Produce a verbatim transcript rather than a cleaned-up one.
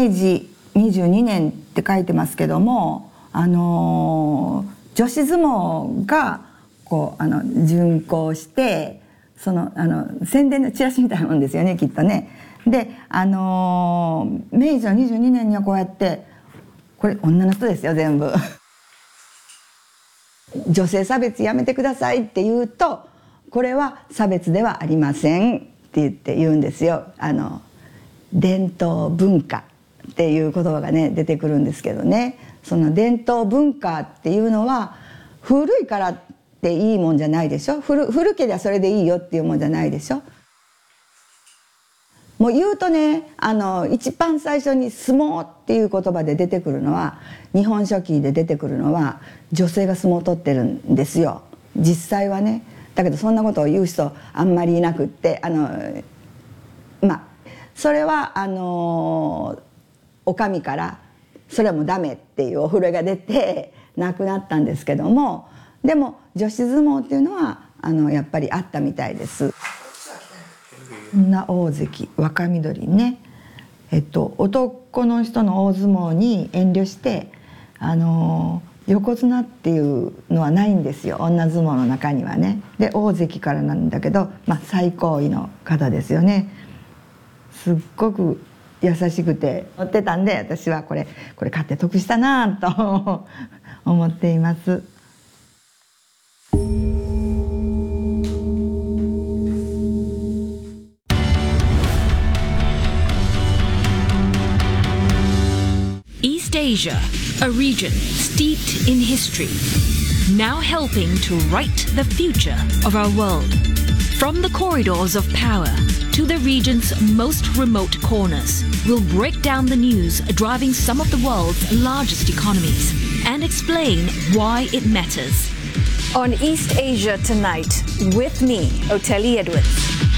明治にじゅうにねんって書いてますけども、あの女子相撲がこうあの巡行して、そのあの宣伝のチラシみたいなもんですよね、きっとね。で、あの明治のにじゅうにねんにはこうやって、これ女の人ですよ全部女性差別やめてくださいって言うと、これは差別ではありませんって言って言うんですよ。あの伝統文化っていう言葉がね出てくるんですけどね、その伝統文化っていうのは古いからっていいもんじゃないでしょ。 古, 古ければそれでいいよっていうもんじゃないでしょ。もう言うとね、あの一番最初に相撲っていう言葉で出てくるのは、日本書紀で出てくるのは女性が相撲を取ってるんですよ、実際はね。だけどそんなことを言う人あんまりいなくって、あのまあそれはあのお上からそれはもうダメっていうお触れが出てなくなったんですけども、でも女子相撲っていうのはあのやっぱりあったみたいです。女大関若緑ね、えっと男の人の大相撲に遠慮してあの横綱っていうのはないんですよ、女相撲の中にはね。で大関からなんだけど、まあ、最高位の方ですよね。すっごく優しくて乗ってたんで、私はこれこれ買って得したなと思っています。 East Asia, a region steeped in history, now helping to write the future of our world. From the corridors of power to the region's most remote corners, we'll break down the news driving some of the world's largest economies and explain why it matters. On East Asia Tonight, with me, Oteli Edwards.